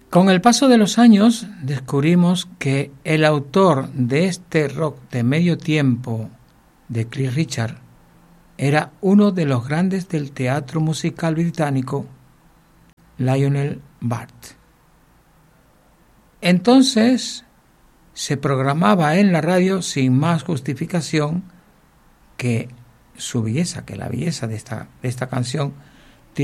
Con el paso de los años descubrimos que el autor de este rock de medio tiempo de Cliff Richard era uno de los grandes del teatro musical británico, Lionel Bart. Entonces se programaba en la radio sin más justificación que su belleza, que la belleza de esta canción